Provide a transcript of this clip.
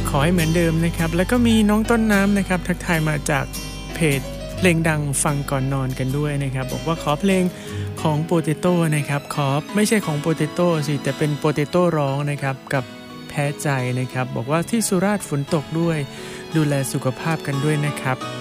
ขอให้เหมือนเดิมนะครับแล้วก็มีน้องต้นน้ำนะครับทักทายมาจากเพจเพลงดังฟังก่อนนอนกันด้วยนะครับบอกว่าขอเพลงของโปเตโต้นะครับขอไม่ใช่ของโปเตโต้สิแต่เป็นโปเตโต้ร้องนะครับกับแพ้ใจนะครับบอกว่าที่สุราษฎร์ฝนตกด้วยดูแลสุขภาพกันด้วยนะครับ